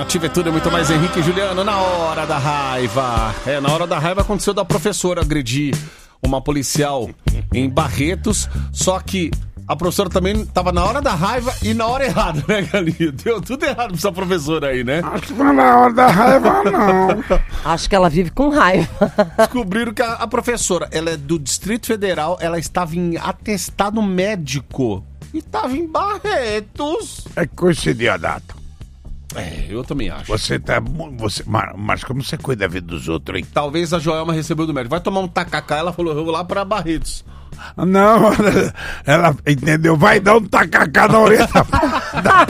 Ativa tudo e muito mais. Henrique e Juliano na hora da raiva. Na hora da raiva aconteceu da professora agredir uma policial em Barretos, só que a professora também tava na hora da raiva e na hora errada, né, Galinha? Deu tudo errado pra essa professora aí, né? Acho que não é na hora da raiva, não. Acho que ela vive com raiva. Descobriram que a professora, ela é do Distrito Federal, ela estava em atestado médico e tava em Barretos. É coisa de data. Eu também acho. Mas como você cuida da vida dos outros, hein? Talvez a Joelma recebeu do médico. Vai tomar um tacacá, ela falou, eu vou lá pra Barretos. Não, ela entendeu, vai dar um tacacá na orelha da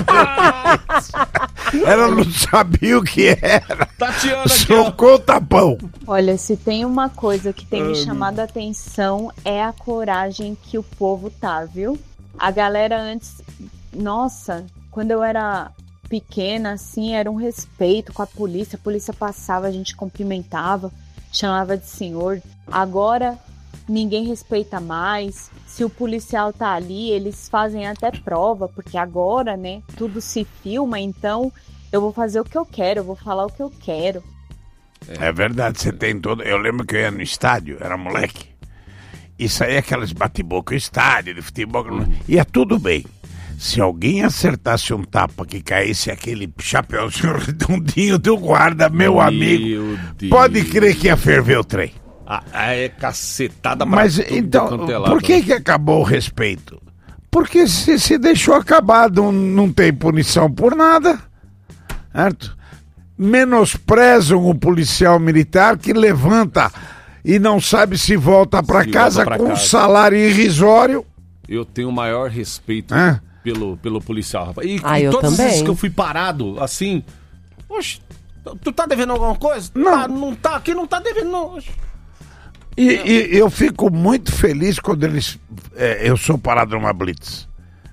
ela não sabia o que era. Tatiana aqui, socou o tapão. Olha, se tem uma coisa que tem me chamado a atenção é a coragem que o povo tá, viu? A galera antes, nossa, quando eu era pequena, assim, era um respeito com a polícia passava, a gente cumprimentava, chamava de senhor. Agora ninguém respeita mais. Se o policial tá ali, eles fazem até prova, porque agora, né, tudo se filma, então eu vou fazer o que eu quero, eu vou falar o que eu quero. É verdade, você tem todo... Eu lembro que eu ia no estádio, era moleque, e saía aquelas bate-boca, estádio de futebol, ia tudo bem. Se alguém acertasse um tapa que caísse aquele chapéuzinho redondinho do guarda, meu amigo, Deus. Pode crer que ia ferver o trem. É cacetada. Mas então, por que acabou o respeito? Porque se deixou acabar, não tem punição por nada, certo? Menosprezam o policial militar que levanta e não sabe se volta para casa com um salário irrisório. Eu tenho o maior respeito pelo policial, rapaz. E eu todas as também. vezes que eu fui parado, assim... Oxe, tu tá devendo alguma coisa? Não. Não tá, aqui não tá devendo, não. E eu fico muito feliz quando eu sou parado numa blitz.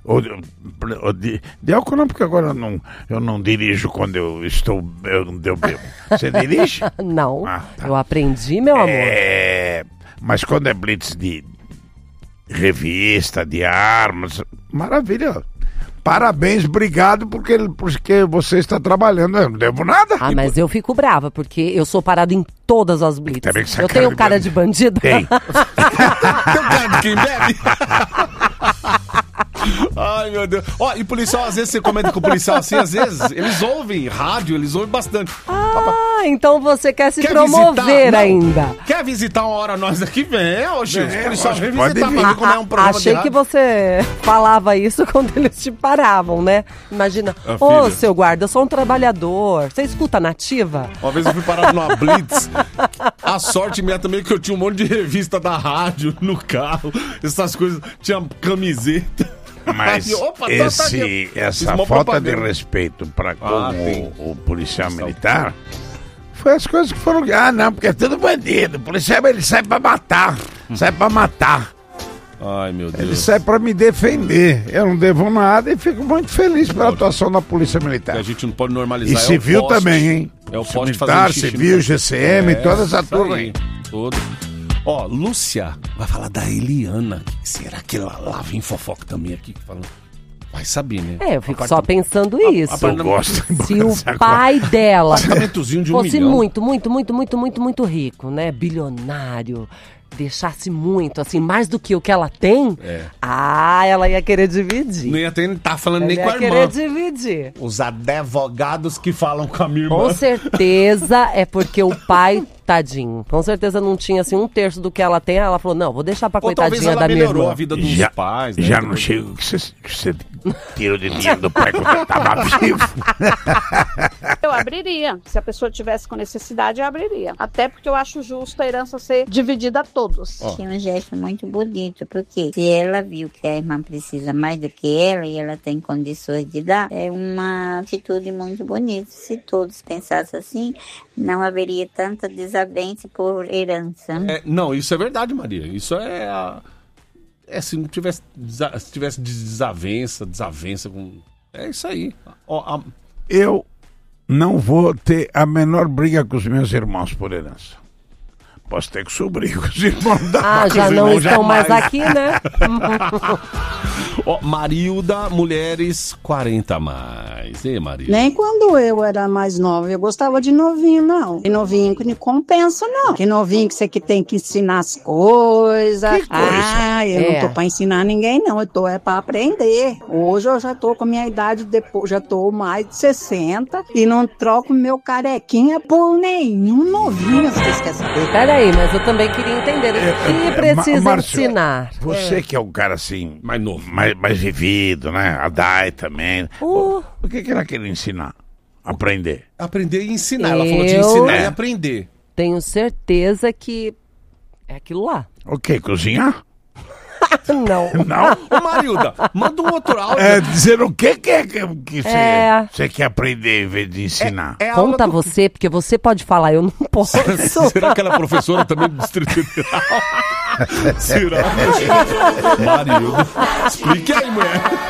De álcool não, porque agora eu não dirijo quando eu bebo. Você dirige? Não, tá. Eu aprendi, meu amor. Mas quando é blitz de revista, de armas, maravilha. Parabéns, obrigado porque você está trabalhando. Eu não devo nada. Mas eu fico brava, porque eu sou parado em todas as blitz. Eu tenho cara de bandido? Tem. Tem cara de quem bebe? Ai, meu Deus. E policial, às vezes você comenta com o policial assim, às vezes eles ouvem rádio, eles ouvem bastante. Então você quer se promover ainda. Quer visitar uma hora nós aqui? Vem, hoje. Os policiais vem visitar pra ver como é um programa Achei de que rádio. você falava isso quando eles te paravam, né? Imagina, filha. seu guarda, eu sou um trabalhador. Você escuta Nativa? Uma vez eu fui parado numa blitz. A sorte minha também é que eu tinha um monte de revista da rádio no carro. Essas coisas. Tinha camiseta. Mas essa falta de respeito para com o policial militar foi as coisas que foram... não, porque é tudo bandido. O policial, ele sai pra matar. Sai pra matar. Ai, meu Deus. Ele sai pra me defender. Eu não devo nada e fico muito feliz pela atuação da Polícia Militar. Que a gente não pode normalizar. E civil também, hein? É o poste militar, xixi civil, GCM, toda essa turma aí. Todo. Lúcia vai falar da Eliana. Será que ela lá vem fofoca também aqui? Falando? Vai saber, né? Eu fico só pensando isso. Eu gosto. Se o pai dela Apartamentozinho de 1 fosse milhão. muito rico, né? Bilionário, deixasse muito, assim, mais do que o que ela tem, ela ia querer dividir. Não ia tá falando nem com a Ela ia irmã. querer dividir. Os advogados que falam com a minha irmã. Com certeza é porque o pai, tadinho, com certeza não tinha, assim, 1/3 do que ela tem. Ela falou, não, vou deixar pra coitadinha da minha irmã. A vida dos pais, né? Já não chega que você tira o dinheiro do pai quando eu tava vivo. Eu abriria. Se a pessoa tivesse com necessidade, eu abriria. Até porque eu acho justo a herança ser dividida a todos. Tinha um gesto muito bonito, porque se ela viu que a irmã precisa mais do que ela e ela tem condições de dar, é uma atitude muito bonita. Se todos pensassem assim, não haveria tanta desavença por herança. Não, isso é verdade, Maria. Isso se não tivesse, se tivesse desavença com... É isso aí. Eu não vou ter a menor briga com os meus irmãos por herança. Posso ter que sobrinho com os irmãos da já não estão mais aqui, né? Ó, Marilda, mulheres 40 a mais. E Marilda? Nem quando eu era mais nova, eu gostava de novinho, não. E novinho que não compensa, não. Que novinho que você que tem que ensinar as coisas. Que coisa? Eu não tô pra ensinar ninguém, não. Eu tô pra aprender. Hoje eu já tô com a minha idade, depois já tô mais de 60 e não troco meu carequinha por nenhum novinho, se vocês querem saber. Peraí, mas eu também queria entender o que precisa Márcio, ensinar. Você que é um cara assim, Mais novo. mais vivido, né? A Dai também. O que ela quer ensinar? Aprender. Aprender e ensinar. Ela falou de ensinar e aprender. Tenho certeza que é aquilo lá. O quê? Cozinhar? Não. Não? Ô, Marilda, manda um outro áudio. Dizer o que você quer aprender em vez de ensinar. É aula Conta do- você, porque você pode falar, eu não posso. Será que ela é professora também do Distrito Federal? Será? Marilda, explique aí, mulher.